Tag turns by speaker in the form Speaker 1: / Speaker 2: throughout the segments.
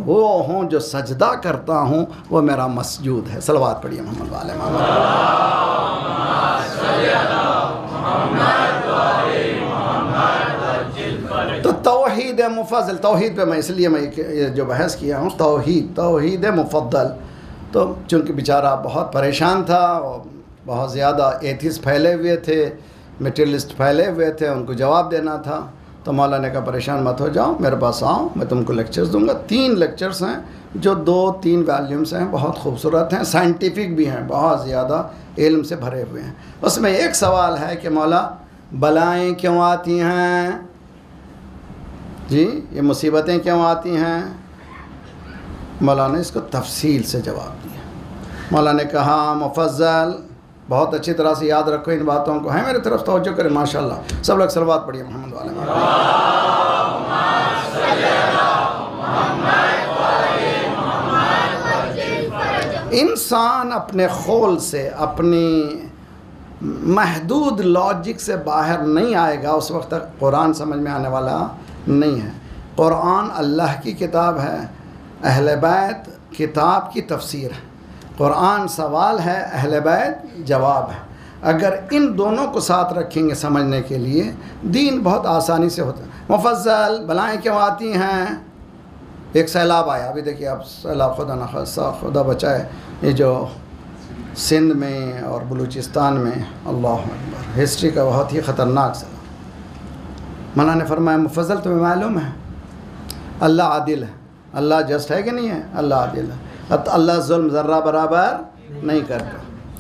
Speaker 1: वो हूँ जो सजदा करता हूँ, वो मेरा मस्जूद है। सलवात पढ़िए मोहम्मद वाले मोहम्मद। तो तौहीद मुफज़ल, तौहीद पे मैं इसलिए मैं ये जो बहस किया हूँ, तौहीद मुफद्दल। तो चूँकि बेचारा बहुत परेशान था और बहुत ज़्यादा एथिस्ट फैले हुए थे, मटेरियलिस्ट फैले हुए थे, उनको जवाब देना था। तो मौला ने कहा परेशान मत हो जाओ, मेरे पास आओ, मैं तुमको लेक्चर्स दूंगा। 3 लेक्चर्स हैं जो 2-3 वॉल्यूम्स हैं, बहुत खूबसूरत हैं, साइंटिफिक भी हैं, बहुत ज़्यादा इल्म से भरे हुए हैं। उसमें एक सवाल है कि मौला बलाएँ क्यों आती हैं जी, ये मुसीबतें क्यों आती हैं? मौला ने इसको तफसील से जवाब दिया। मौला ने कहा मुफज़्ज़ल, बहुत अच्छी तरह से याद रखो इन बातों को, है मेरे तरफ तवज्जो करें माशाल्लाह। सब लोग सलवात पढ़िए मोहम्मद वाले मोहम्मद। इंसान अपने खोल से, अपनी महदूद लॉजिक से बाहर नहीं आएगा, उस वक्त तक कुरान समझ में आने वाला नहीं है। कुरान अल्लाह की किताब है, अहले बैत किताब की तफसीर है। कुरान सवाल है, अहले बैत जवाब है। अगर इन दोनों को साथ रखेंगे समझने के लिए, दीन बहुत आसानी से होता है। मुफज़्ज़ल, बलाएँ क्यों आती हैं? एक सैलाब आया, अभी देखिए आप सैलाब, खुदा न खास्ता, खुदा बचाए, ये जो सिंध में और बलूचिस्तान में, अल्लाह अकबर, हिस्ट्री का बहुत ही ख़तरनाक सा। मौला ने फरमाया मुफज़्ज़ल तुम्हें मालूम है अल्लाह आदिल है, अल्लाह जस्ट है कि नहीं है? अल्लाह आदिल है, अल्लाह जुल्म ज़र्रा बराबर नहीं करता।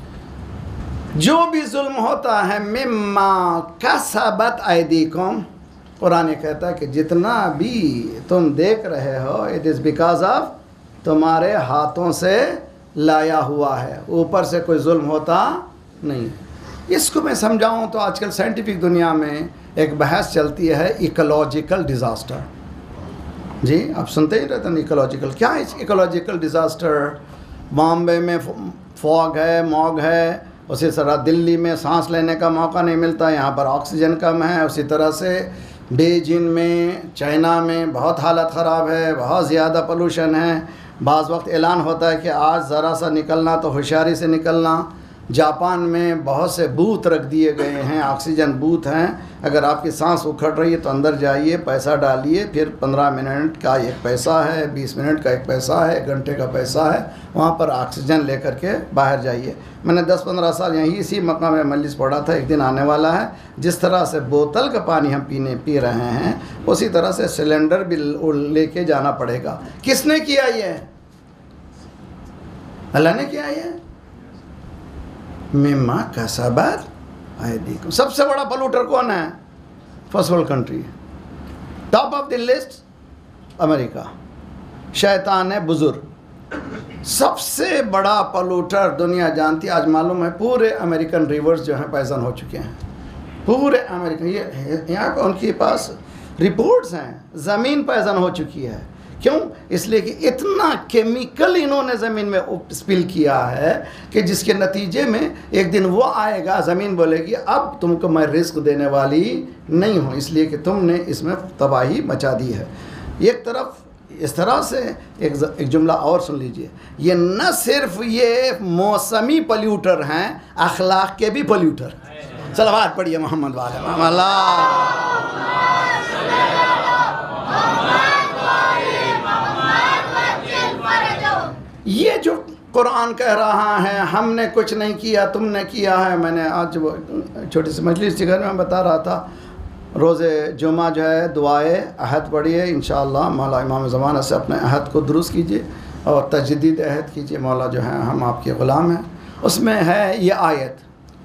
Speaker 1: जो भी जुल्म होता है मिम्मा कसबत ऐदीकुम, कुरान कहता है कि जितना भी तुम देख रहे हो, इट इज़ बिकॉज ऑफ तुम्हारे हाथों से लाया हुआ है, ऊपर से कोई जुल्म होता नहीं। इसको मैं समझाऊं तो आजकल साइंटिफिक दुनिया में एक बहस चलती है इकोलॉजिकल डिज़ास्टर। जी आप सुनते ही रहते हैं इकोलॉजिकल, क्या है इकोलॉजिकल डिज़ास्टर? बॉम्बे में फॉग है, मॉग है, उसी तरह दिल्ली में सांस लेने का मौका नहीं मिलता, यहाँ पर ऑक्सीजन कम है। उसी तरह से बीजिंग में, चाइना में बहुत हालत ख़राब है, बहुत ज़्यादा पोल्यूशन है। बाज़ वक्त ऐलान होता है कि आज ज़रा सा निकलना तो होशियारी से निकलना। जापान में बहुत से बूथ रख दिए गए हैं, ऑक्सीजन बूथ हैं। अगर आपकी सांस उखड़ रही है तो अंदर जाइए, पैसा डालिए, फिर 15 मिनट का एक पैसा है, 20 मिनट का एक पैसा है, 1 घंटे का पैसा है, वहाँ पर ऑक्सीजन लेकर के बाहर जाइए। मैंने 10-15 साल यहीं इसी मकाम में मजलिस पढ़ा था। एक दिन आने वाला है, जिस तरह से बोतल का पानी हम पी रहे हैं, उसी तरह से सिलेंडर भी लेके जाना पड़ेगा। किसने किया ये? अल्लाह ने किया ये। मिम्मा कसबत ऐदीकुम। सबसे बड़ा पोल्यूटर कौन है? First world country, top of the list America, शैतान है बुजुर्ग। सबसे बड़ा पोल्यूटर दुनिया जानती है। आज मालूम है पूरे अमेरिकन रिवर्स जो हैं पॉइजन हो चुके हैं, पूरे अमेरिकन। ये यहाँ पर उनके पास रिपोर्ट्स हैं, ज़मीन पॉइजन हो चुकी है। क्यों? इसलिए कि इतना केमिकल इन्होंने ज़मीन में स्पिल किया है कि जिसके नतीजे में एक दिन वो आएगा, ज़मीन बोलेगी अब तुमको मैं रिस्क देने वाली नहीं हूँ, इसलिए कि तुमने इसमें तबाही मचा दी है। एक तरफ इस तरह से एक जुमला और सुन लीजिए, ये न सिर्फ ये मौसमी पोल्यूटर हैं, अखलाक के भी पोल्यूटर। सलावत पढ़िए मोहम्मद वाले। ये जो कुरान कह रहा है हमने कुछ नहीं किया, तुमने किया है। मैंने आज वो छोटी सी मजलिस के घर में बता रहा था, रोज़े जुमा जो है दुआए अहद पढ़िए, इंशाअल्लाह मौला इमाम ज़माना से अपने अहद को दुरुस्त कीजिए और तजदीद अहद कीजिए। मौला जो है हम आपके ग़ुलाम हैं। उसमें है ये आयत,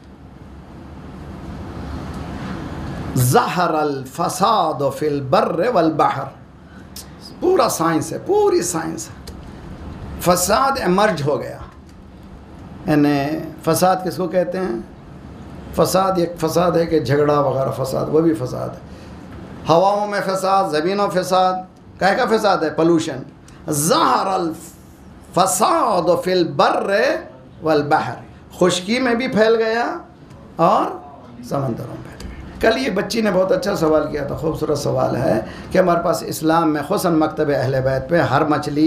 Speaker 1: ज़हरल फ़साद फ़िल बर्र वल बहर। पूरा साइंस है, पूरी साइंस है। फ़साद एमर्ज हो गया, यानी फ़साद किसको कहते हैं? फ़साद एक फ़साद है कि झगड़ा वगैरह फ़साद, वो भी फ़साद है। हवाओं में फ़साद, ज़मीनों फ़साद, क्या का फ़साद है? पोल्यूशन। ज़हरल फ़साद फ़िल बर्र वल बहर, खुश्की में भी फैल गया और समंदरों में। कल ये बच्ची ने बहुत अच्छा सवाल किया था, खूबसूरत सवाल है कि हमारे पास इस्लाम में खुसन मकतब अहले बैत पे हर मछली